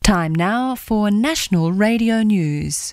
Time now for National Radio News.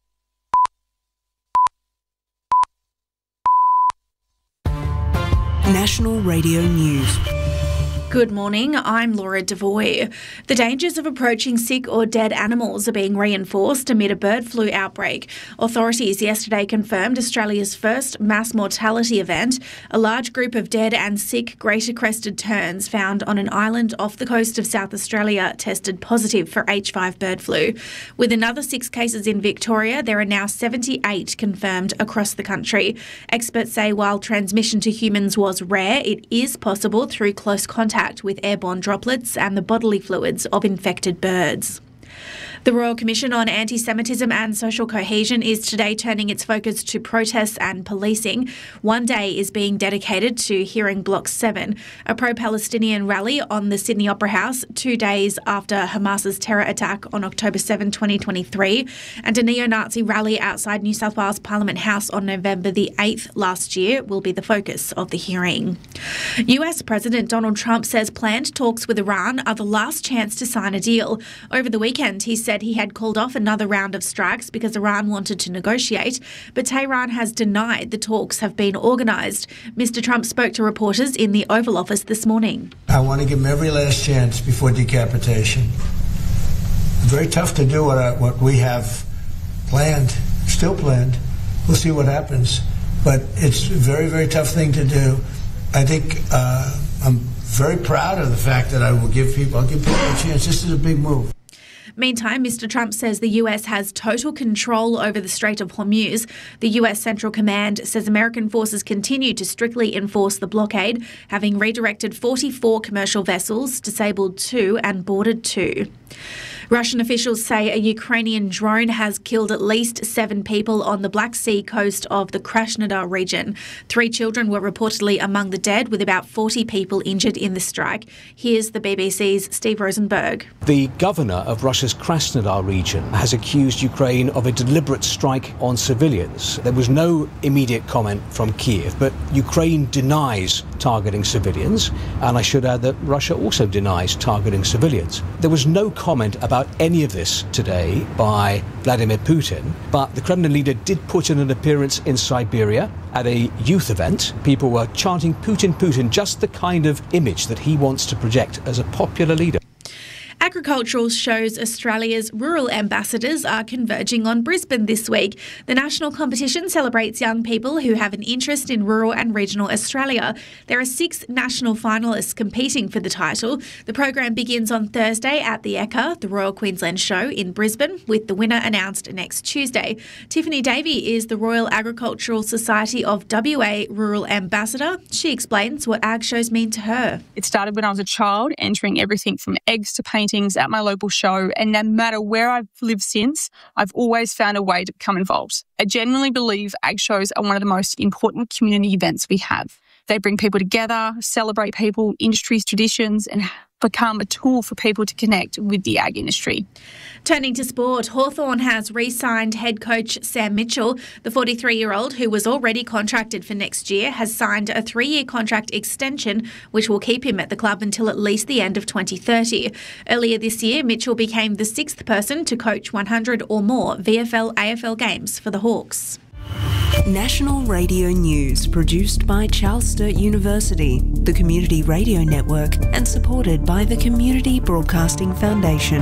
National Radio News. Good morning, I'm Laura Devoy. The dangers of approaching sick or dead animals are being reinforced amid a bird flu outbreak. Authorities yesterday confirmed Australia's first mass mortality event, a large group of dead and sick greater crested terns found on an island off the coast of South Australia tested positive for H5 bird flu. With another 6 cases in Victoria, there are now 78 confirmed across the country. Experts say while transmission to humans was rare, it is possible through close contact with airborne droplets and the bodily fluids of infected birds. The Royal Commission on Anti-Semitism and Social Cohesion is today turning its focus to protests and policing. One day is being dedicated to hearing Block 7, a pro-Palestinian rally on the Sydney Opera House 2 days after Hamas's terror attack on October 7, 2023, and a neo-Nazi rally outside New South Wales Parliament House on November the 8th last year will be the focus of the hearing. US President Donald Trump says planned talks with Iran are the last chance to sign a deal. Over the weekend, he said he had called off another round of strikes because Iran wanted to negotiate, but Tehran has denied the talks have been organised. Mr. Trump spoke to reporters in the Oval Office this morning. I want to give them every last chance before decapitation. Very tough to do what we have planned, still planned. We'll see what happens, but it's a very, very tough thing to do. I think I'm very proud of the fact that I'll give people a chance. This is a big move. Meantime, Mr. Trump says the US has total control over the Strait of Hormuz. The US Central Command says American forces continue to strictly enforce the blockade, having redirected 44 commercial vessels, disabled 2 and boarded 2. Russian officials say a Ukrainian drone has killed at least 7 people on the Black Sea coast of the Krasnodar region. 3 children were reportedly among the dead, with about 40 people injured in the strike. Here's the BBC's Steve Rosenberg. The governor of Russia's Krasnodar region has accused Ukraine of a deliberate strike on civilians. There was no immediate comment from Kiev, but Ukraine denies targeting civilians, and I should add that Russia also denies targeting civilians. There was no comment about any of this today by Vladimir Putin, but the Kremlin leader did put in an appearance in Siberia at a youth event. People were chanting Putin, Putin, just the kind of image that he wants to project as a popular leader. Agricultural shows Australia's rural ambassadors are converging on Brisbane this week. The national competition celebrates young people who have an interest in rural and regional Australia. There are 6 national finalists competing for the title. The program begins on Thursday at the Ekka, the Royal Queensland Show in Brisbane, with the winner announced next Tuesday. Tiffany Davey is the Royal Agricultural Society of WA Rural Ambassador. She explains what ag shows mean to her. It started when I was a child, entering everything from eggs to paintings at my local show, and no matter where I've lived since, I've always found a way to become involved. I genuinely believe ag shows are one of the most important community events we have. They bring people together, celebrate people, industries, traditions, and become a tool for people to connect with the ag industry. Turning to sport, Hawthorn has re-signed head coach Sam Mitchell. The 43-year-old, who was already contracted for next year, has signed a 3-year contract extension which will keep him at the club until at least the end of 2030. Earlier this year, Mitchell became the 6th person to coach 100 or more VFL-AFL games for the Hawks. National Radio News, produced by Charles Sturt University, the Community Radio Network, and supported by the Community Broadcasting Foundation.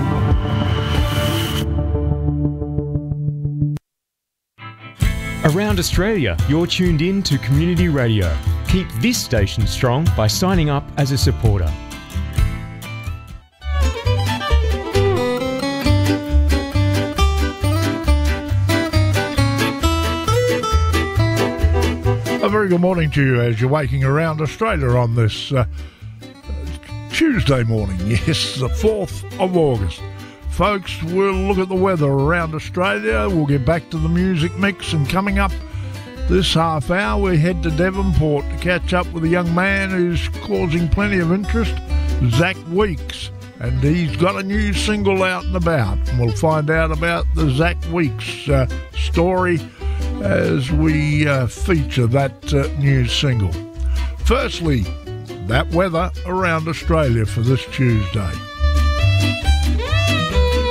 Around Australia, you're tuned in to Community Radio. Keep this station strong by signing up as a supporter. A very good morning to you as you're waking around Australia on this Tuesday morning. Yes, the 4th of August. Folks, we'll look at the weather around Australia. We'll get back to the music mix, and coming up this half hour, we head to Devonport to catch up with a young man who's causing plenty of interest, Zach Weeks. And he's got a new single out and about. And we'll find out about the Zach Weeks story as we feature that new single. Firstly, that weather around Australia for this Tuesday.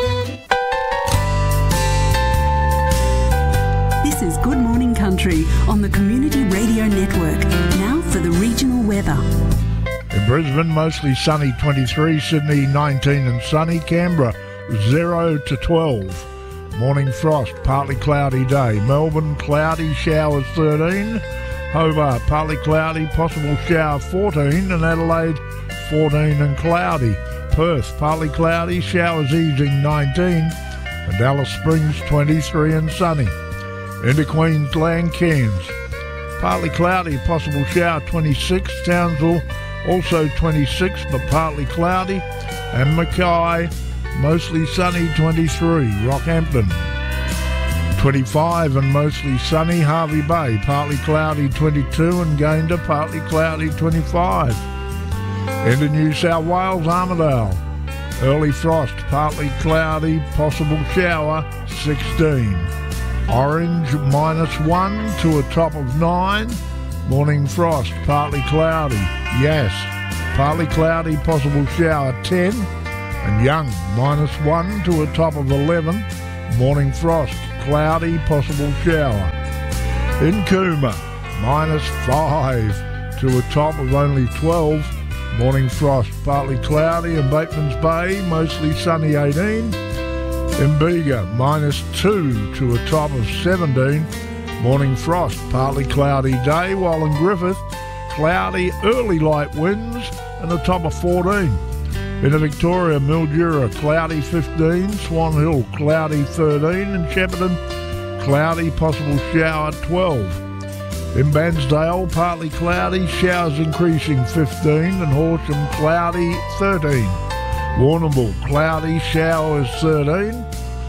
on the Community Radio Network. Now for the regional weather. In Brisbane, mostly sunny 23, Sydney 19 and sunny, Canberra 0 to 12. Morning frost, partly cloudy day. Melbourne, cloudy, showers 13. Hobart, partly cloudy, possible shower 14. And Adelaide, 14 and cloudy. Perth, partly cloudy, showers easing 19. And Alice Springs, 23 and sunny. Into Queensland, Cairns, partly cloudy, possible shower 26. Townsville, also 26 but partly cloudy. And Mackay, mostly sunny 23. Rockhampton, 25 and mostly sunny. Hervey Bay, partly cloudy 22. And Gayndah, partly cloudy 25. Into New South Wales, Armidale, early frost, partly cloudy, possible shower 16. Orange, -1 to a top of 9. Morning frost, partly cloudy. Yass, partly cloudy, possible shower 10. And Young, -1 to a top of 11. Morning frost, cloudy, possible shower. In Cooma, -5 to a top of only 12. Morning frost, partly cloudy. And Bateman's Bay, mostly sunny 18. In Bega, -2 to a top of 17. Morning frost, partly cloudy day. While in Griffith, cloudy, early light winds and a top of 14. In Victoria, Mildura, cloudy 15. Swan Hill, cloudy 13. And Shepparton, cloudy, possible shower 12. In Bansdale, partly cloudy, showers increasing 15. And Horsham, cloudy 13. Warrnambool, cloudy, showers 13.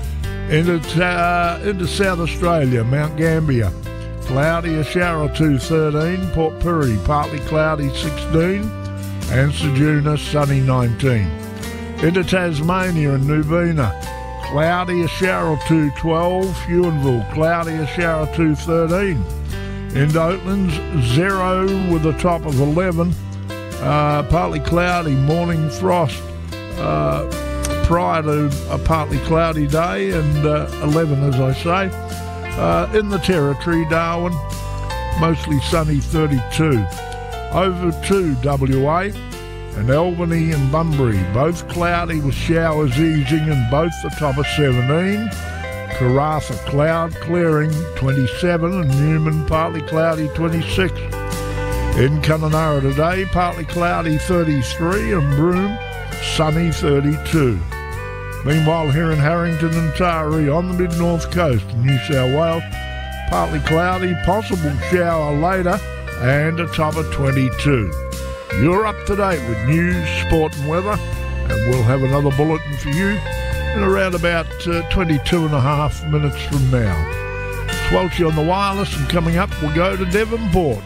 Into South Australia, Mount Gambier, cloudy, a shower or 2, 13. Port Pirie, partly cloudy 16. And Ceduna, sunny 19. Into Tasmania and Nubina, cloudy, a shower or 2, 12. Huonville, cloudy, a shower or 2, 13. Into Oatlands, 0 with a top of 11. Partly cloudy, morning frost prior to a partly cloudy day, and 11 as I say. In the Territory, Darwin, mostly sunny 32. Over to WA and Albany and Bunbury, both cloudy with showers easing and both the top of 17. Karratha, cloud clearing 27. And Newman, partly cloudy 26. In Kununurra today, partly cloudy 33. And Broome, sunny 32. Meanwhile, here in Harrington and Taree on the mid-north coast of New South Wales, partly cloudy, possible shower later, and a top of 22. You're up to date with news, sport and weather, and we'll have another bulletin for you in around about 22 and a half minutes from now. It's Welchie on the wireless, and coming up we'll go to Devonport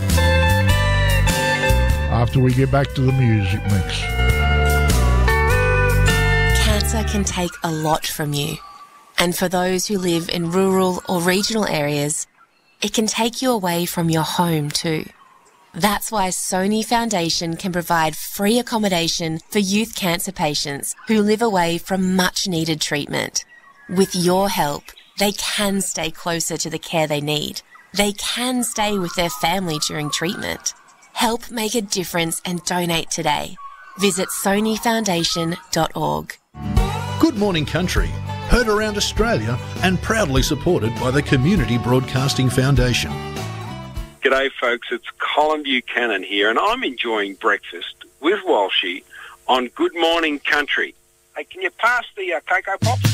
after we get back to the music mix. Cancer can take a lot from you. And for those who live in rural or regional areas, it can take you away from your home too. That's why Sony Foundation can provide free accommodation for youth cancer patients who live away from much needed treatment. With your help, they can stay closer to the care they need. They can stay with their family during treatment. Help make a difference and donate today. Visit sonyfoundation.org. Good Morning Country, heard around Australia and proudly supported by the Community Broadcasting Foundation. G'day folks, it's Colin Buchanan here, and I'm enjoying breakfast with Walshy on Good Morning Country. Hey, can you pass the Cocoa Pops?